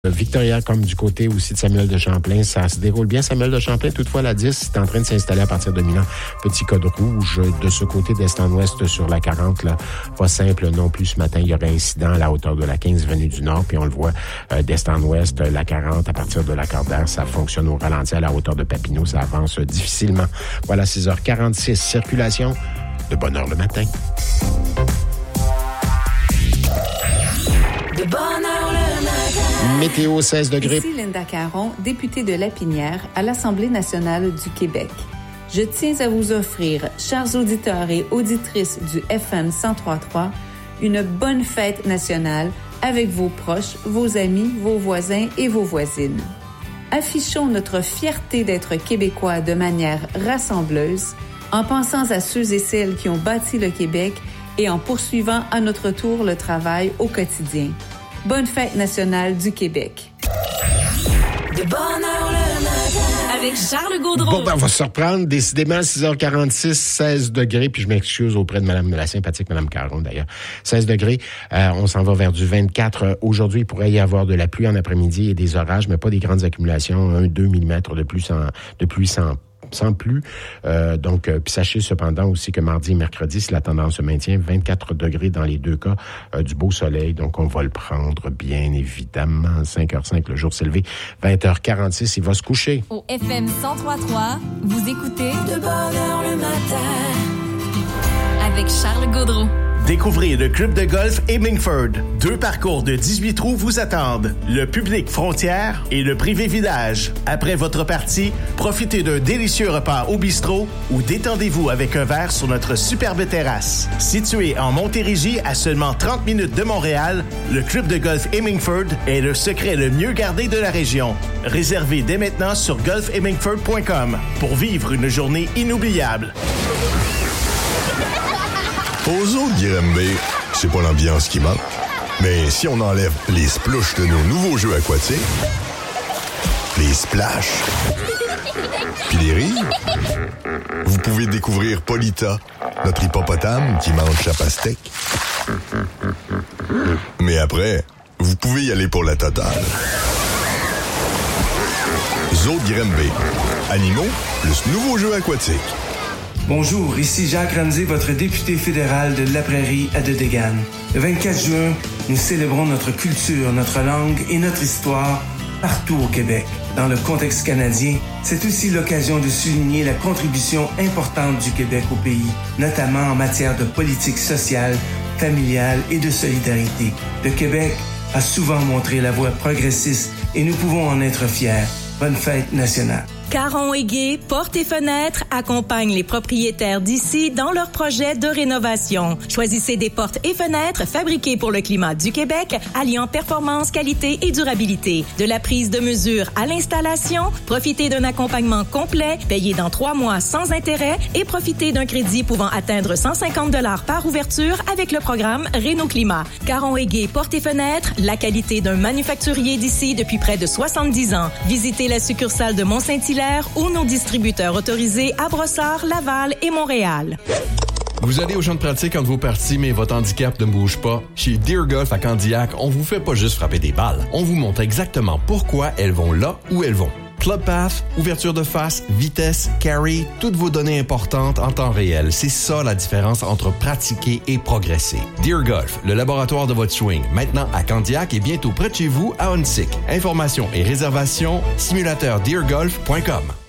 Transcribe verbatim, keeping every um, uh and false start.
Victoria, comme du côté aussi de Samuel de Champlain, ça se déroule bien. Samuel de Champlain, toutefois, la dix est en train de s'installer à partir de Milan. Petit code rouge de ce côté d'est en ouest sur la quarante. Là, pas simple non plus ce matin. Il y aurait incident à la hauteur de la quinze venue du nord. Puis on le voit euh, d'est en ouest, la quarante à partir de la Cordère. Ça fonctionne au ralenti à la hauteur de Papineau. Ça avance difficilement. Voilà, six heures quarante-six. Circulation de bonne heure le matin. De bonne heure le matin. Météo seize degrés. Ici Linda Caron, députée de Lapinière à l'Assemblée nationale du Québec. Je tiens à vous offrir, chers auditeurs et auditrices du F M cent trois virgule trois, une bonne fête nationale avec vos proches, vos amis, vos voisins et vos voisines. Affichons notre fierté d'être Québécois de manière rassembleuse, en pensant à ceux et celles qui ont bâti le Québec et en poursuivant à notre tour le travail au quotidien. Bonne fête nationale du Québec. De bonne heure le matin. Avec Charles Gaudreau. Bon, ben, on va se reprendre. Décidément, à six heures quarante-six, seize degrés. Puis je m'excuse auprès de Madame, la sympathique Madame Caron, d'ailleurs. seize degrés. Euh, on s'en va vers du vingt-quatre. Aujourd'hui, il pourrait y avoir de la pluie en après-midi et des orages, mais pas des grandes accumulations. un à deux millimètres de pluie sans, de pluie sans sans plus. Euh, donc, euh, puis sachez cependant aussi que mardi et mercredi, si la tendance se maintient, vingt-quatre degrés dans les deux cas, euh, du beau soleil. Donc, on va le prendre, bien évidemment. cinq heures cinq, le jour s'est levé. vingt heures quarante-six, il va se coucher. Au F M cent trois virgule trois, vous écoutez De bonne heure le matin. avec Charles Gaudreau. Découvrez le club de golf Hemingford. Deux parcours de dix-huit trous vous attendent. Le public frontière et le privé village. Après votre partie, profitez d'un délicieux repas au bistrot ou détendez-vous avec un verre sur notre superbe terrasse. Situé en Montérégie à seulement trente minutes de Montréal, le club de golf Hemingford est le secret le mieux gardé de la région. Réservez dès maintenant sur golf hemingford point com pour vivre une journée inoubliable. Aux zoo de Granby, c'est pas l'ambiance qui manque. Mais si on enlève les splouches de nos nouveaux jeux aquatiques, les splash, puis les rires, vous pouvez découvrir Polita, notre hippopotame qui mange sa pastèque. Mais après, vous pouvez y aller pour la totale. Zoo de Granby. Animaux plus nouveaux jeux aquatiques. Bonjour, ici Jacques Ramsey, votre député fédéral de La Prairie à Dedegan. Le vingt-quatre juin, nous célébrons notre culture, notre langue et notre histoire partout au Québec. Dans le contexte canadien, c'est aussi l'occasion de souligner la contribution importante du Québec au pays, notamment en matière de politique sociale, familiale et de solidarité. Le Québec a souvent montré la voie progressiste et nous pouvons en être fiers. Bonne fête nationale. Caron et Gay, Portes et Fenêtres accompagnent les propriétaires d'ici dans leurs projets de rénovation. Choisissez des portes et fenêtres fabriquées pour le climat du Québec, alliant performance, qualité et durabilité. De la prise de mesure à l'installation, profitez d'un accompagnement complet, payé dans trois mois sans intérêt et profitez d'un crédit pouvant atteindre cent cinquante dollars par ouverture avec le programme Réno-Climat. Caron et Gay, Portes et Fenêtres, la qualité d'un manufacturier d'ici depuis près de soixante-dix ans. Visitez la succursale de Mont-Saint-Hilaire ou nos distributeurs autorisés à Brossard, Laval et Montréal. Vous allez au champ de pratique entre vos parties, mais votre handicap ne bouge pas. Chez Deer Golf à Candiac, on vous fait pas juste frapper des balles. On vous montre exactement pourquoi elles vont là où elles vont. Club Path, ouverture de face, vitesse, carry, toutes vos données importantes en temps réel. C'est ça la différence entre pratiquer et progresser. Deer Golf, le laboratoire de votre swing, maintenant à Candiac et bientôt près de chez vous à Huntsic. Informations et réservations, simulateur deer golf point com.